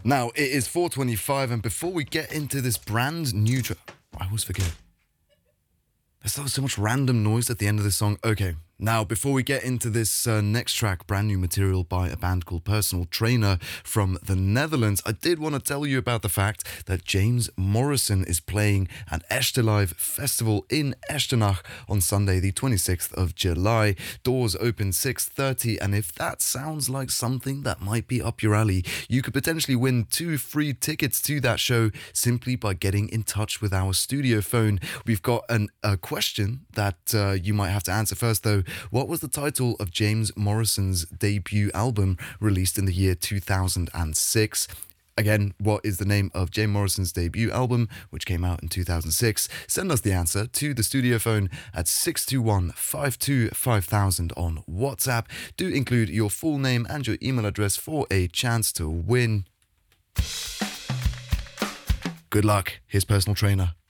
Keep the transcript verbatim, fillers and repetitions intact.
Now, it is four twenty-five, and before we get into this brand new track, I always forget. There's so, so much random noise at the end of this song. Okay, now, before we get into this uh, next track, brand new material by a band called Personal Trainer from the Netherlands, I did want to tell you about the fact that James Morrison is playing at Echte Live Festival in Echternach on Sunday, the twenty-sixth of July. Doors open six thirty, and if that sounds like something that might be up your alley, you could potentially win two free tickets to that show simply by getting in touch with our studio phone. We've got an, a question that uh, you might have to answer first, though. What was the title of James Morrison's debut album released in the year two thousand six? Again, what is the name of James Morrison's debut album, which came out in two thousand six? Send us the answer to the studio phone at six two one, five two five thousand on WhatsApp. Do include your full name and your email address for a chance to win. Good luck. Here's Personal Trainer.